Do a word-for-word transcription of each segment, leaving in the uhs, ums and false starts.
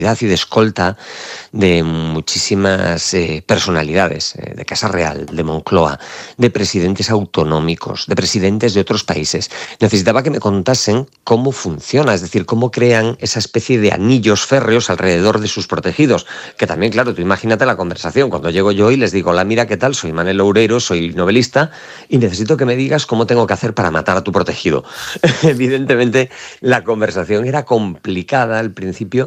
y de escolta de muchísimas eh, personalidades, eh, de Casa Real, de Moncloa, de presidentes autonómicos, de presidentes de otros países. Necesitaba que me contasen cómo funciona, es decir, cómo crean esa especie de anillos férreos alrededor de sus protegidos. Que también, claro, tú imagínate la conversación. Cuando llego yo y les digo, hola, mira, ¿qué tal? Soy Manel Loureiro, soy novelista y necesito que me digas cómo tengo que hacer para matar a tu protegido. Evidentemente, la conversación era complicada al principio.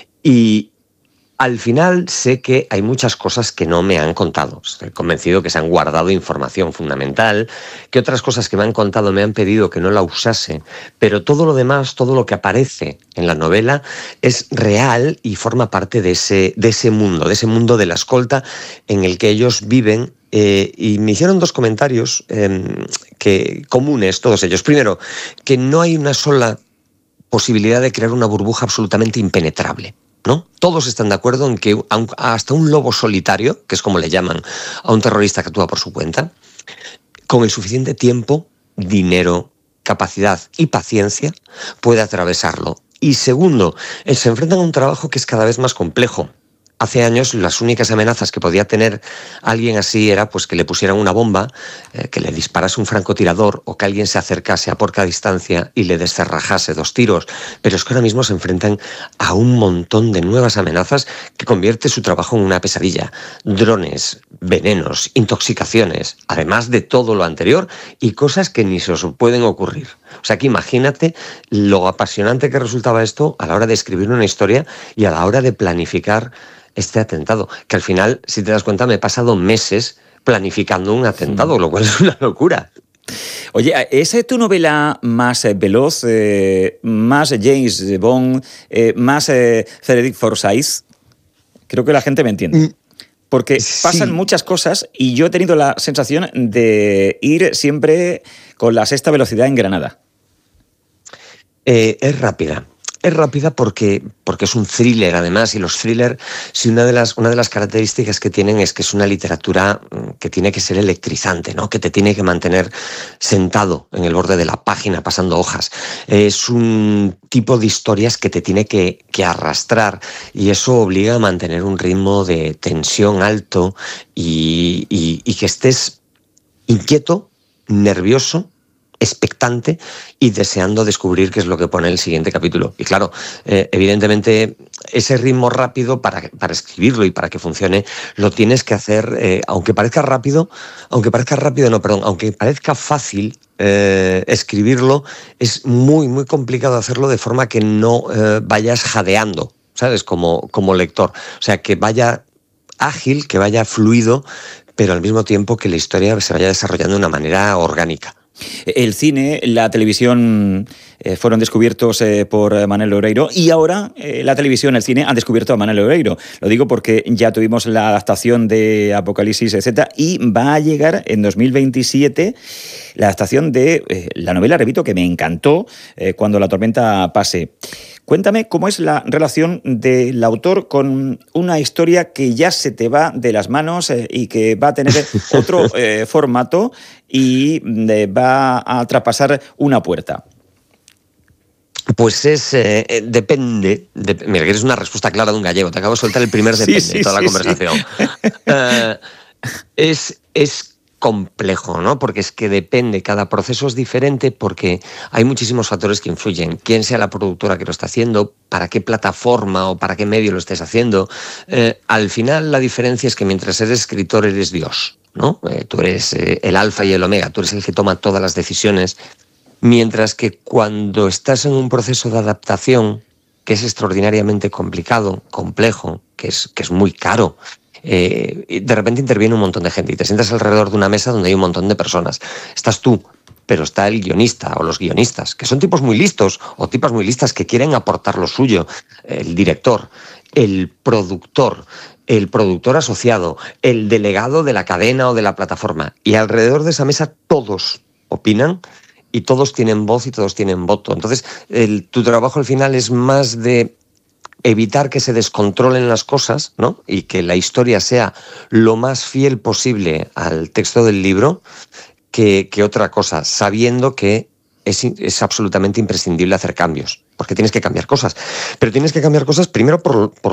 Y al final sé que hay muchas cosas que no me han contado. Estoy convencido que se han guardado información fundamental, que otras cosas que me han contado me han pedido que no la usase, pero todo lo demás, todo lo que aparece en la novela es real y forma parte de ese, de ese mundo, de ese mundo de la escolta en el que ellos viven. Eh, y me hicieron dos comentarios eh, que, comunes, todos ellos. Primero, que no hay una sola posibilidad de crear una burbuja absolutamente impenetrable, ¿no? Todos están de acuerdo en que hasta un lobo solitario, que es como le llaman a un terrorista que actúa por su cuenta, con el suficiente tiempo, dinero, capacidad y paciencia, puede atravesarlo. Y segundo, se enfrentan a un trabajo que es cada vez más complejo. Hace años las únicas amenazas que podía tener alguien así era pues que le pusieran una bomba, eh, que le disparase un francotirador o que alguien se acercase a poca distancia y le descerrajase dos tiros. Pero es que ahora mismo se enfrentan a un montón de nuevas amenazas que convierte su trabajo en una pesadilla. Drones, venenos, intoxicaciones, además de todo lo anterior y cosas que ni se os pueden ocurrir. O sea que imagínate lo apasionante que resultaba esto a la hora de escribir una historia y a la hora de planificar este atentado, que al final, si te das cuenta, me he pasado meses planificando un atentado, sí. Lo cual es una locura. Oye, ¿es tu novela más eh, veloz, eh, más James Bond, eh, más eh, Frederick Forsyth? Creo que la gente me entiende. Porque pasan sí. muchas cosas y yo he tenido la sensación de ir siempre con la sexta velocidad en Granada. Eh, es rápida. Es rápida porque, porque es un thriller, además, y los thrillers, si una de las, una de las características que tienen es que es una literatura que tiene que ser electrizante, ¿no? Que te tiene que mantener sentado en el borde de la página, pasando hojas. Es un tipo de historias que te tiene que, que arrastrar y eso obliga a mantener un ritmo de tensión alto y, y, y que estés inquieto, nervioso, expectante y deseando descubrir qué es lo que pone el siguiente capítulo. Y claro, eh, evidentemente ese ritmo rápido para, para escribirlo y para que funcione lo tienes que hacer, eh, aunque parezca rápido, aunque parezca rápido, no, perdón, aunque parezca fácil eh, escribirlo, es muy, muy complicado hacerlo de forma que no eh, vayas jadeando, ¿sabes? Como, como lector. O sea, que vaya ágil, que vaya fluido, pero al mismo tiempo que la historia se vaya desarrollando de una manera orgánica. El cine, la televisión eh, fueron descubiertos eh, por Manel Loureiro y ahora eh, la televisión y el cine han descubierto a Manel Loureiro. Lo digo porque ya tuvimos la adaptación de Apocalipsis, etcétera, y va a llegar en dos mil veintisiete la adaptación de eh, la novela, repito, que me encantó, eh, Cuando la tormenta pase. Cuéntame cómo es la relación del autor con una historia que ya se te va de las manos eh, y que va a tener otro eh, formato y eh, va a traspasar una puerta. Pues es, eh, depende, de, mira, que eres una respuesta clara de un gallego, te acabo de soltar el primer depende sí, sí, de toda sí, la conversación. Sí. Uh, es, es complejo, ¿no? Porque es que depende, cada proceso es diferente porque hay muchísimos factores que influyen. Quién sea la productora que lo está haciendo, para qué plataforma o para qué medio lo estés haciendo. Eh, al final la diferencia es que mientras eres escritor eres Dios, ¿no? Eh, tú eres eh, el alfa y el omega, tú eres el que toma todas las decisiones, mientras que cuando estás en un proceso de adaptación que es extraordinariamente complicado, complejo, que es, que es muy caro, Eh, de repente interviene un montón de gente y te sientas alrededor de una mesa donde hay un montón de personas. Estás tú, pero está el guionista o los guionistas, que son tipos muy listos o tipas muy listas que quieren aportar lo suyo, el director, el productor, el productor asociado, el delegado de la cadena o de la plataforma. Y alrededor de esa mesa todos opinan y todos tienen voz y todos tienen voto. Entonces, el, tu trabajo al final es más de evitar que se descontrolen las cosas, ¿no? Y que la historia sea lo más fiel posible al texto del libro que, que otra cosa, sabiendo que es, es absolutamente imprescindible hacer cambios, porque tienes que cambiar cosas. Pero tienes que cambiar cosas primero por, por